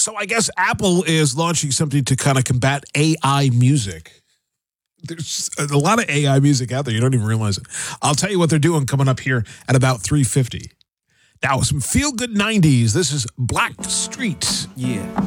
So I guess Apple is launching something to kind of combat AI music. There's a lot of AI music out there. You don't even realize it. I'll tell you what they're doing coming up here at about 3:50. Now, some feel-good 90s. This is Black Street. Yeah.